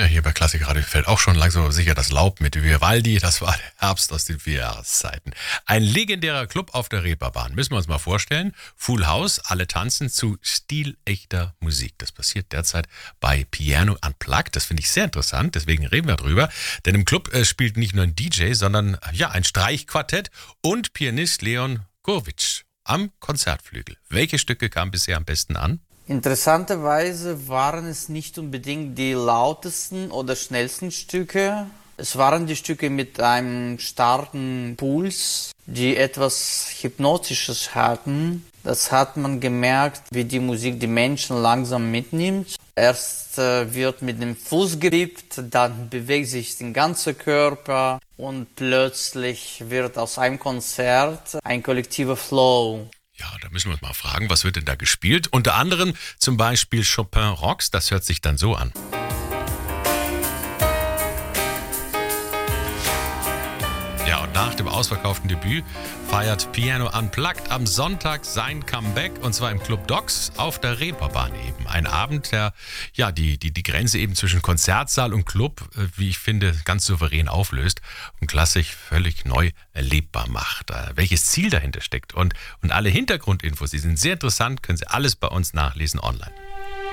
Ja, hier bei Klassik Radio fällt auch schon langsam aber sicher das Laub mit Vivaldi. Das war der Herbst aus den 4 Jahreszeiten. Ein legendärer Club auf der Reeperbahn. Müssen wir uns mal vorstellen. Full House, alle tanzen zu stilechter Musik. Das passiert derzeit bei Piano Unplugged. Das finde ich sehr interessant, deswegen reden wir drüber. Denn im Club spielt nicht nur ein DJ, sondern ja ein Streichquartett und Pianist Leon Gurwitsch am Konzertflügel. Welche Stücke kamen bisher am besten an? Interessanterweise waren es nicht unbedingt die lautesten oder schnellsten Stücke. Es waren die Stücke mit einem starken Puls, die etwas Hypnotisches hatten. Das hat man gemerkt, wie die Musik die Menschen langsam mitnimmt. Erst wird mit dem Fuß gerippt, dann bewegt sich der ganze Körper und plötzlich wird aus einem Konzert ein kollektiver Flow. Ja, da müssen wir uns mal fragen, was wird denn da gespielt? Unter anderem zum Beispiel Chopin Rocks, das hört sich dann so an. Ja, und nach dem ausverkauften Debüt feiert Piano Unplugged am Sonntag sein Comeback, und zwar im Club Docs auf der Reeperbahn eben. Ein Abend, der ja die Grenze eben zwischen Konzertsaal und Club, wie ich finde, ganz souverän auflöst und Klassik völlig neu erlebbar macht. Welches Ziel dahinter steckt und alle Hintergrundinfos, die sind sehr interessant, können Sie alles bei uns nachlesen online.